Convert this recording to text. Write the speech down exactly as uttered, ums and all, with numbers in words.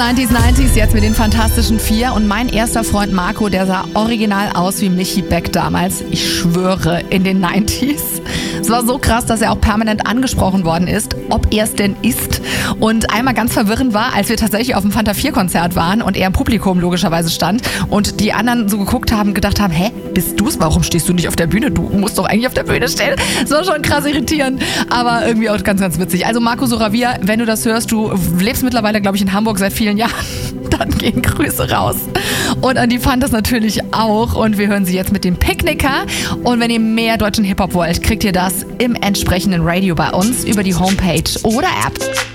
neunziger, neunziger jetzt mit den Fantastischen Vier und mein erster Freund Marco, der sah original aus wie Michi Beck damals. Ich schwöre, in den neunziger. Es war so krass, dass er auch permanent angesprochen worden ist, ob er es denn ist. Und einmal ganz verwirrend war, als wir tatsächlich auf dem Fanta vier Konzert waren und er im Publikum logischerweise stand und die anderen so geguckt haben, gedacht haben, hä, bist du's? Warum stehst du nicht auf der Bühne? Du musst doch eigentlich auf der Bühne stehen. Das war schon krass irritierend, aber irgendwie auch ganz, ganz witzig. Also Marco Soravia, wenn du das hörst, du lebst mittlerweile, glaube ich, in Hamburg seit vielen Jahren, dann gehen Grüße raus. Und an die Fantas natürlich auch. Und wir hören sie jetzt mit dem Picknicker. Und wenn ihr mehr deutschen Hip-Hop wollt, kriegt ihr das im entsprechenden Radio bei uns über die Homepage oder App.